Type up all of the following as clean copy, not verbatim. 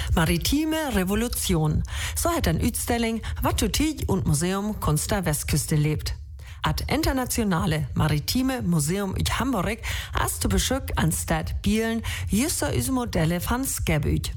Maritime Revolution. So hat ein Utstelling, was Tid und Museum Kunst der Westküste lebt. At internationale maritime Museum in Hamburg hast du Beschück an Stad Bielen, jüster us Modelle van Skebüt.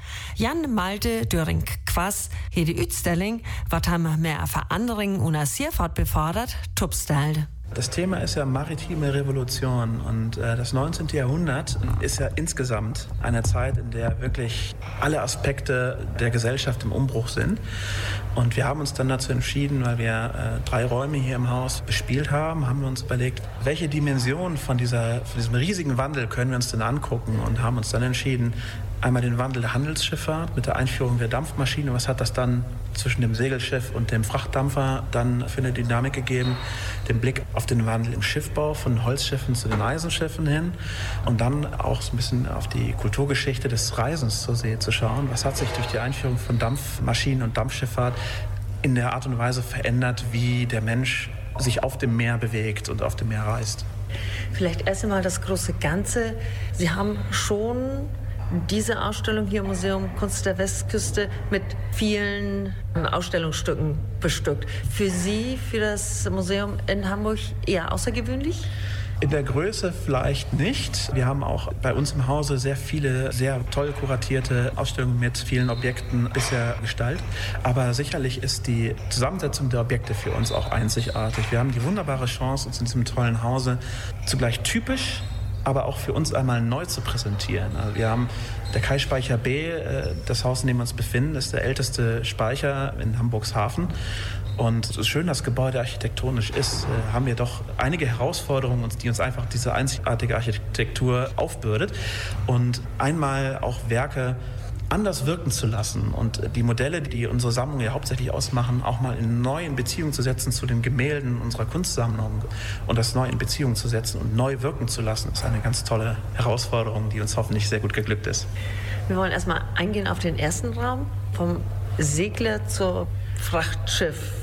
Jan Malte Döring-Quass hat die Utstelling, was haben mehr Veränderungen und eine Seefahrt befördert, topstellt. Das Thema ist ja maritime Revolution und das 19. Jahrhundert ist ja insgesamt eine Zeit, in der wirklich alle Aspekte der Gesellschaft im Umbruch sind. Und wir haben uns dann dazu entschieden, weil wir 3 Räume hier im Haus bespielt haben, haben wir uns überlegt, welche Dimension von diesem riesigen Wandel können wir uns denn angucken und haben uns dann entschieden, einmal den Wandel der Handelsschifffahrt mit der Einführung der Dampfmaschine. Was hat das dann zwischen dem Segelschiff und dem Frachtdampfer dann für eine Dynamik gegeben? Den Blick auf den Wandel im Schiffbau von Holzschiffen zu den Eisenschiffen hin und dann auch so ein bisschen auf die Kulturgeschichte des Reisens zur See zu schauen. Was hat sich durch die Einführung von Dampfmaschinen und Dampfschifffahrt in der Art und Weise verändert, wie der Mensch sich auf dem Meer bewegt und auf dem Meer reist? Vielleicht erst einmal das große Ganze. Sie haben schon diese Ausstellung hier im Museum Kunst der Westküste mit vielen Ausstellungsstücken bestückt. Für Sie, für das Museum in Hamburg eher außergewöhnlich? In der Größe vielleicht nicht. Wir haben auch bei uns im Hause sehr viele, sehr toll kuratierte Ausstellungen mit vielen Objekten bisher gestaltet. Aber sicherlich ist die Zusammensetzung der Objekte für uns auch einzigartig. Wir haben die wunderbare Chance, uns in diesem tollen Hause zugleich typisch, aber auch für uns einmal neu zu präsentieren. Also wir haben der Kai-Speicher B, das Haus, in dem wir uns befinden, ist der älteste Speicher in Hamburgs Hafen. Und so schön das Gebäude architektonisch ist, haben wir doch einige Herausforderungen, die uns einfach diese einzigartige Architektur aufbürdet. Und einmal auch Werke anders wirken zu lassen und die Modelle, die unsere Sammlung ja hauptsächlich ausmachen, auch mal neu in Beziehung zu setzen zu den Gemälden unserer Kunstsammlung und das neu in Beziehung zu setzen und neu wirken zu lassen, ist eine ganz tolle Herausforderung, die uns hoffentlich sehr gut geglückt ist. Wir wollen erstmal eingehen auf den ersten Raum, vom Segler zur Frachtschiffahrt.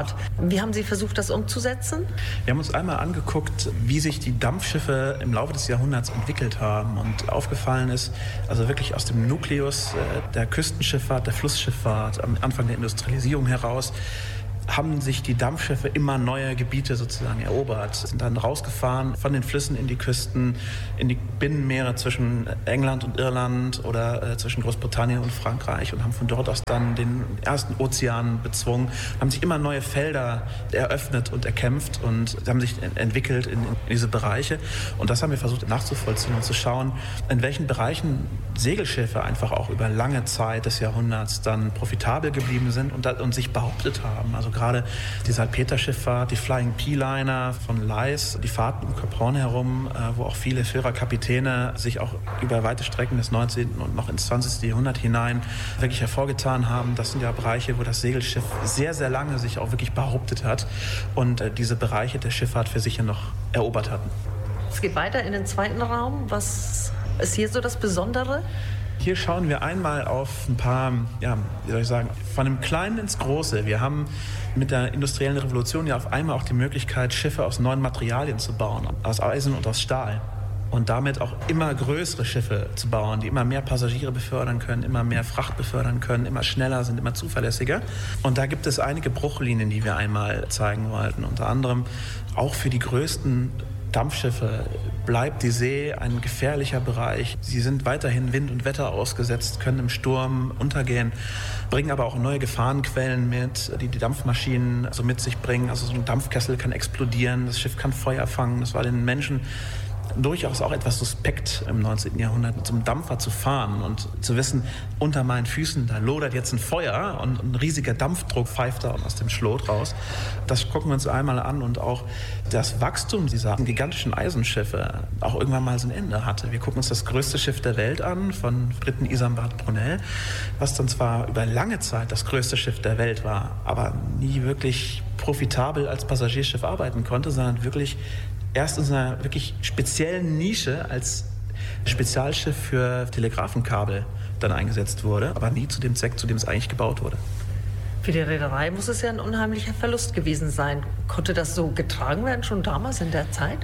Wie haben Sie versucht, das umzusetzen? Wir haben uns einmal angeguckt, wie sich die Dampfschiffe im Laufe des Jahrhunderts entwickelt haben. Und aufgefallen ist, also wirklich aus dem Nukleus der Küstenschifffahrt, der Flussschifffahrt, am Anfang der Industrialisierung heraus, haben sich die Dampfschiffe immer neue Gebiete sozusagen erobert, sind dann rausgefahren von den Flüssen in die Küsten, in die Binnenmeere zwischen England und Irland oder zwischen Großbritannien und Frankreich und haben von dort aus dann den ersten Ozean bezwungen, haben sich immer neue Felder eröffnet und erkämpft und haben sich entwickelt in diese Bereiche. Und das haben wir versucht nachzuvollziehen und zu schauen, in welchen Bereichen Segelschiffe einfach auch über lange Zeit des Jahrhunderts dann profitabel geblieben sind und sich behauptet haben. Also gerade die Salpeterschifffahrt, die Flying P-Liner von Leis, die Fahrten um Kap Horn herum, wo auch viele Führerkapitäne sich auch über weite Strecken des 19. und noch ins 20. Jahrhundert hinein wirklich hervorgetan haben. Das sind ja Bereiche, wo das Segelschiff sehr, sehr lange sich auch wirklich behauptet hat und diese Bereiche der Schifffahrt für sich ja noch erobert hatten. Es geht weiter in den zweiten Raum. Was ist hier so das Besondere? Hier schauen wir einmal auf ein paar, wie soll ich sagen, von dem Kleinen ins Große. Wir haben mit der industriellen Revolution ja auf einmal auch die Möglichkeit, Schiffe aus neuen Materialien zu bauen, aus Eisen und aus Stahl. Und damit auch immer größere Schiffe zu bauen, die immer mehr Passagiere befördern können, immer mehr Fracht befördern können, immer schneller sind, immer zuverlässiger. Und da gibt es einige Bruchlinien, die wir einmal zeigen wollten. Unter anderem auch für die größten Dampfschiffe bleibt die See ein gefährlicher Bereich. Sie sind weiterhin Wind und Wetter ausgesetzt, können im Sturm untergehen, bringen aber auch neue Gefahrenquellen mit, die die Dampfmaschinen so mit sich bringen. Also so ein Dampfkessel kann explodieren, das Schiff kann Feuer fangen. Das war den Menschen durchaus auch etwas suspekt im 19. Jahrhundert, mit so einem Dampfer zu fahren und zu wissen, unter meinen Füßen, da lodert jetzt ein Feuer und ein riesiger Dampfdruck pfeift da aus dem Schlot raus. Das gucken wir uns einmal an und auch das Wachstum dieser gigantischen Eisenschiffe auch irgendwann mal sein Ende hatte. Wir gucken uns das größte Schiff der Welt an, von Briten Isambard Brunel, was dann zwar über lange Zeit das größte Schiff der Welt war, aber nie wirklich profitabel als Passagierschiff arbeiten konnte, sondern wirklich erst in so einer wirklich speziellen Nische als Spezialschiff für Telegrafenkabel dann eingesetzt wurde, aber nie zu dem Zweck, zu dem es eigentlich gebaut wurde. Für die Reederei muss es ja ein unheimlicher Verlust gewesen sein. Konnte das so getragen werden, schon damals in der Zeit?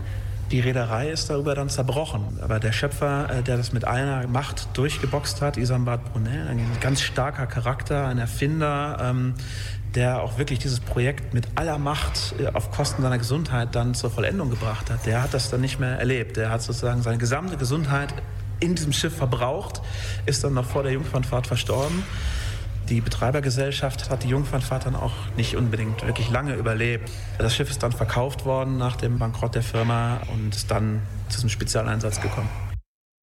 Die Reederei ist darüber dann zerbrochen. Aber der Schöpfer, der das mit einer Macht durchgeboxt hat, Isambard Brunel, ein ganz starker Charakter, ein Erfinder, der auch wirklich dieses Projekt mit aller Macht auf Kosten seiner Gesundheit dann zur Vollendung gebracht hat, der hat das dann nicht mehr erlebt. Der hat sozusagen seine gesamte Gesundheit in diesem Schiff verbraucht, ist dann noch vor der Jungfernfahrt verstorben. Die Betreibergesellschaft hat die Jungfernfahrt dann auch nicht unbedingt wirklich lange überlebt. Das Schiff ist dann verkauft worden nach dem Bankrott der Firma und ist dann zu diesem Spezialeinsatz gekommen.